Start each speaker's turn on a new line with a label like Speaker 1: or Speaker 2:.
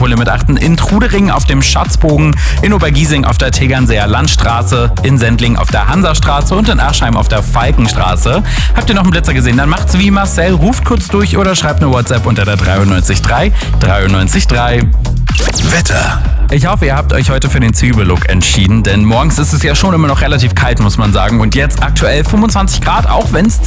Speaker 1: Tempolimit achten. In Trudering auf dem Schatzbogen, in Obergiesing auf der Tegernseer Landstraße, in Sendling auf der Hansastraße und in Aschheim auf der Falkenstraße. Habt ihr noch einen Blitzer gesehen? Dann macht's wie Marcel, ruft kurz durch oder schreibt eine WhatsApp unter der 93 3 93 3.
Speaker 2: Wetter.
Speaker 1: Ich hoffe, ihr habt euch heute für den Zwiebellook entschieden, denn morgens ist es ja schon immer noch relativ kalt, muss man sagen. Und jetzt aktuell 25 Grad, auch wenn es